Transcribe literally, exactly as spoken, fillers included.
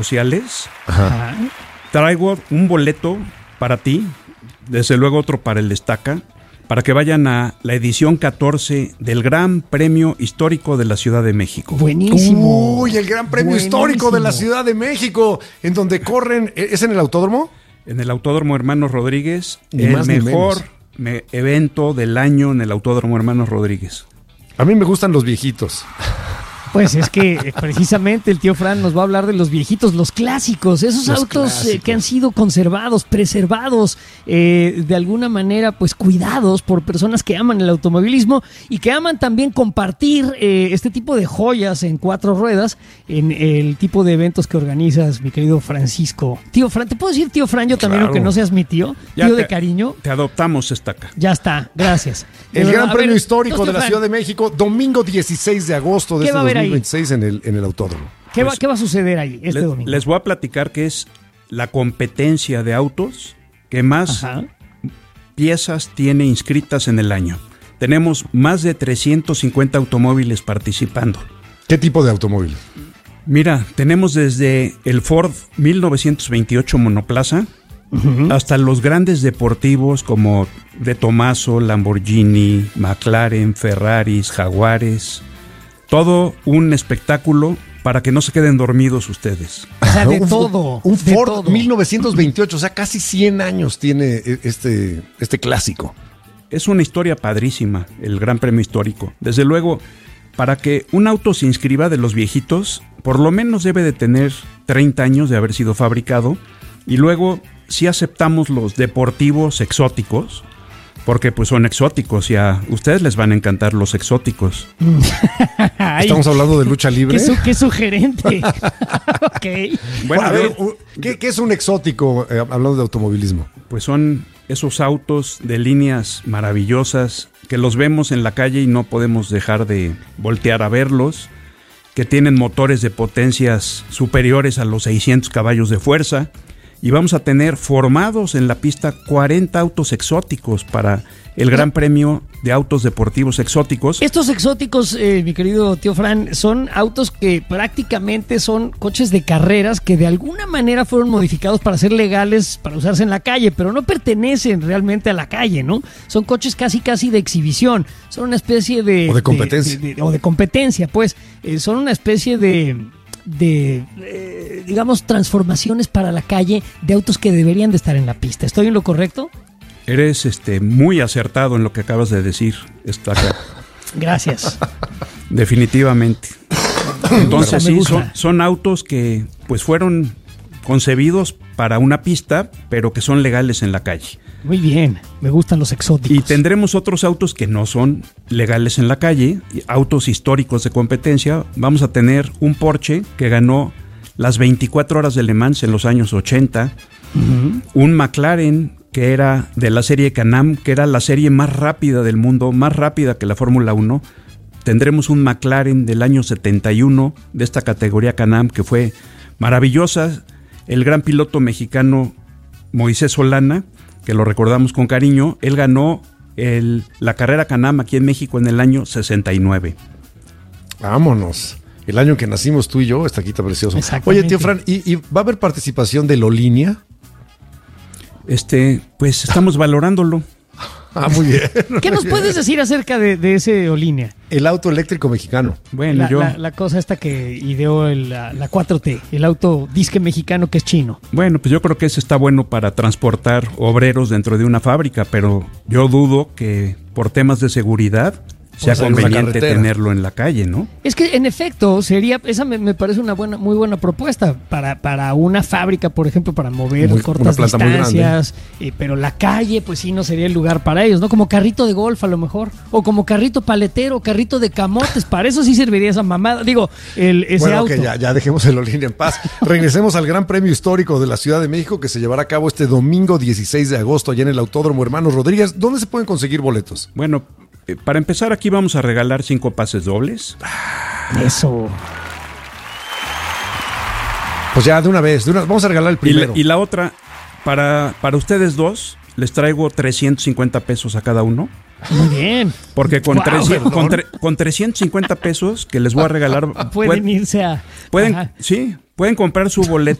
sociales. Ajá. Traigo un boleto para ti, desde luego otro para el Destaca, para que vayan a la edición catorce del Gran Premio Histórico de la Ciudad de México. Buenísimo. Uy, el Gran Premio Buenísimo. Histórico de la Ciudad de México, en donde corren, ¿es en el autódromo? En el Autódromo Hermanos Rodríguez, Ni el más ni mejor menos. me- evento del año en el Autódromo Hermanos Rodríguez. A mí me gustan los viejitos. Pues es que eh, precisamente el tío Fran nos va a hablar de los viejitos, los clásicos, esos Los autos eh, clásicos. que han sido conservados, preservados, eh, de alguna manera pues cuidados por personas que aman el automovilismo y que aman también compartir eh, este tipo de joyas en cuatro ruedas en el tipo de eventos que organizas, mi querido Francisco. Tío Fran, ¿te puedo decir tío Fran yo también, Claro. aunque no seas mi tío? Ya Tío te- de cariño. Te adoptamos, Destaca. Ya está, gracias. El Eh, Gran a Premio ver, Histórico tío de la Fran, Ciudad de México, domingo dieciséis de agosto de ¿Qué este va a haber ahí? dos mil veintiséis en el, en el autódromo. ¿Qué, va, Pues, ¿Qué va a suceder ahí este Le- domingo? Les voy a platicar que es la competencia de autos que más Ajá. piezas tiene inscritas en el año. Tenemos más de trescientos cincuenta automóviles participando. ¿Qué tipo de automóvil? Mira, tenemos desde el Ford mil novecientos veintiocho monoplaza hasta los grandes deportivos como De Tomaso, Lamborghini, McLaren, Ferraris, Jaguares. Todo un espectáculo para que no se queden dormidos ustedes. O sea, de Un- todo. Un de Ford todo. mil novecientos veintiocho, o sea, casi cien años tiene e- este, este clásico. Es una historia padrísima, el Gran Premio Histórico. Desde luego, para que un auto se inscriba de los viejitos, por lo menos debe de tener treinta años de haber sido fabricado. Y luego, si aceptamos los deportivos exóticos, porque pues son exóticos y a ustedes les van a encantar los exóticos. Ay, Estamos hablando de lucha libre. qué, su- qué sugerente. Ok. Bueno, a ver, yo- u- ¿qué, qué es un exótico eh, hablando de automovilismo? pues son esos autos de líneas maravillosas que los vemos en la calle y no podemos dejar de voltear a verlos, que tienen motores de potencias superiores a los seiscientos caballos de fuerza, y vamos a tener formados en la pista cuarenta autos exóticos para el Gran Premio de Autos Deportivos Exóticos. Estos exóticos, eh, mi querido tío Fran, son autos que prácticamente son coches de carreras que de alguna manera fueron modificados para ser legales, para usarse en la calle, pero no pertenecen realmente a la calle, ¿no? Son coches casi casi de exhibición, son una especie de... O de competencia. de- de- o de competencia, pues. Eh, son una especie de... de, eh, digamos, transformaciones para la calle de autos que deberían de estar en la pista. ¿Estoy en lo correcto? Eres este, muy acertado en lo que acabas de decir, Estaca. Gracias. Definitivamente. Me Entonces sí, gusta. son, son autos que pues fueron concebidos para una pista, pero que son legales en la calle. Muy bien, me gustan los exóticos. Y tendremos otros autos que no son legales en la calle, y autos históricos de competencia. Vamos a tener un Porsche que ganó las veinticuatro horas de Le Mans en los años ochenta, Ujú. un McLaren que era de la serie Can-Am, que era la serie más rápida del mundo, más rápida que la Fórmula uno. Tendremos un McLaren del año setenta y uno de esta categoría Can-Am que fue maravillosa. El gran piloto mexicano Moisés Solana, que lo recordamos con cariño, él ganó el, la carrera Can-Am aquí en México en el año sesenta y nueve. Vámonos. El año que nacimos tú y yo, está aquí, está precioso. Exactamente. Oye, tío Fran, ¿y, y va a haber participación de Lolínea? Este, pues estamos valorándolo. Ah, muy bien. ¿Qué nos puedes decir acerca de, de ese Olínea? El auto eléctrico mexicano. Bueno, La, yo, la- la cosa esta que ideó el- la, la cuatro T, el auto disque mexicano que es chino. bueno, pues yo creo que ese está bueno para transportar obreros dentro de una fábrica, pero yo dudo que por temas de seguridad sea salir a una conveniente carretera. tenerlo en la calle, ¿no? Es que en efecto sería, esa me, me parece una buena, muy buena propuesta para, para una fábrica, por ejemplo, para mover Muy- cortas una planta muy distancias, eh, pero la calle, pues sí, no sería el lugar para ellos, ¿no? Como carrito de golf a lo mejor, o como carrito paletero, carrito de camotes, para eso sí serviría esa mamada, digo, el, ese Bueno, auto. que ya, ya dejemos el Lolínea en paz. Regresemos al Gran Premio Histórico de la Ciudad de México que se llevará a cabo este domingo dieciséis de agosto allá en el Autódromo Hermanos Rodríguez. ¿Dónde se pueden conseguir boletos? Bueno, eh, para empezar aquí vamos a regalar cinco pases dobles. Eso. Pues ya, de una vez, de una, vamos a regalar el Y la, primero. y la otra, para, para ustedes dos, les traigo trescientos cincuenta pesos a cada uno. Muy bien. Porque con, Guau, trescientos, perdón. con, tre- con trescientos cincuenta pesos que les voy a regalar, Pueden pue- irse a... pueden, Ajá. sí, Pueden comprar su boleto